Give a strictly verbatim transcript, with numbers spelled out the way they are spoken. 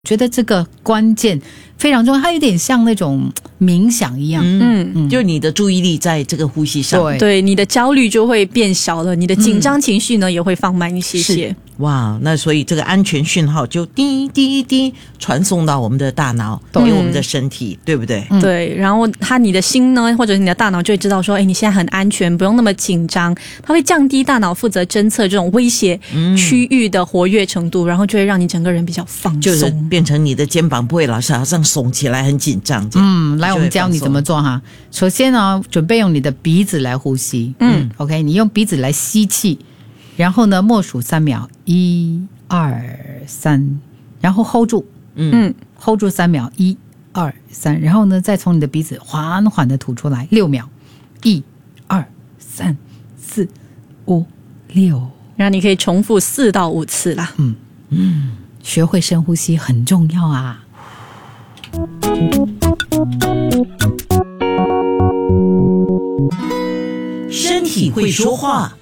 觉得这个关键非常重要，它有点像那种冥想一样， 嗯嗯，就你的注意力在这个呼吸上， 对对，你的焦虑就会变小了，你的紧张情绪呢、嗯、也会放慢一些些。 哇，那所以这个安全讯号就滴滴滴传送到我们的大脑，给我们的身体，对不对？ 嗯、对，然后他你的心呢，或者你的大脑就会知道说，哎，你现在很安全，不用那么紧张。它会降低大脑负责侦测这种威胁区域的活跃程度，嗯、然后就会让你整个人比较放松， 就是变成你的肩膀不会老是好像耸起来很紧张。 嗯，来，我们教你怎么做哈。首先呢，准备用你的鼻子来呼吸。嗯 ，OK， 你用鼻子来吸气。然后呢，默数三秒，一、二、三，然后 hold 住，嗯 ，hold 住三秒，一、二、三，然后呢，再从你的鼻子缓缓的吐出来，六秒，一、二、三、四、五、六， 然后你可以重复四到五次啦。 嗯嗯，学会深呼吸很重要啊。 身体会说话。